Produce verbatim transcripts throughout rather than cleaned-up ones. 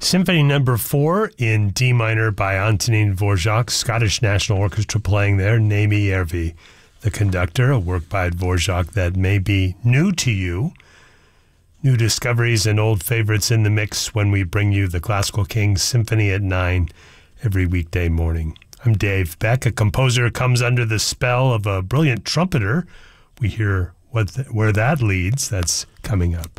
Symphony Number Four in D minor by Antonín Dvorak, Scottish National Orchestra playing there. Némi Järvi, the conductor, a work by Dvorak that may be new to you. New discoveries and old favorites in the mix when we bring you the Classical King Symphony at nine every weekday morning. I'm Dave Beck. A composer comes under the spell of a brilliant trumpeter. We hear what the, where that leads. That's coming up.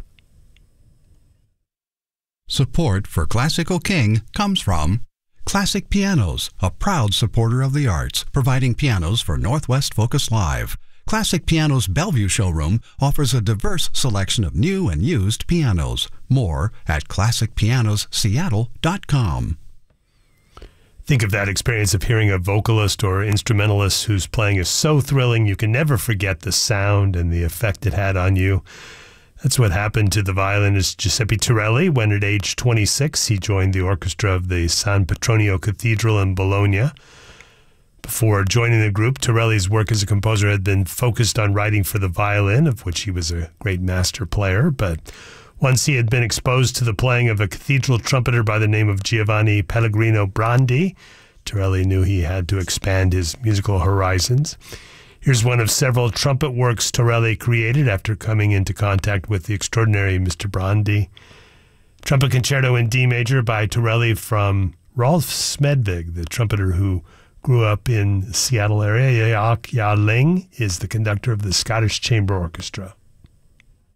Support for Classical King comes from Classic Pianos, a proud supporter of the arts, providing pianos for Northwest Focus Live. Classic Pianos Bellevue showroom offers a diverse selection of new and used pianos. More at classic pianos seattle dot com. Think of that experience of hearing a vocalist or instrumentalist whose playing is so thrilling you can never forget the sound and the effect it had on you. That's what happened to the violinist Giuseppe Torelli when at age twenty-six he joined the orchestra of the San Petronio Cathedral in Bologna. Before joining the group, Torelli's work as a composer had been focused on writing for the violin, of which he was a great master player, but once he had been exposed to the playing of a cathedral trumpeter by the name of Giovanni Pellegrino Brandi, Torelli knew he had to expand his musical horizons. Here's one of several trumpet works Torelli created after coming into contact with the extraordinary Mister Brandi. Trumpet Concerto in D major by Torelli from Rolf Smedvig, the trumpeter who grew up in the Seattle area. Jaak Jalling is the conductor of the Scottish Chamber Orchestra.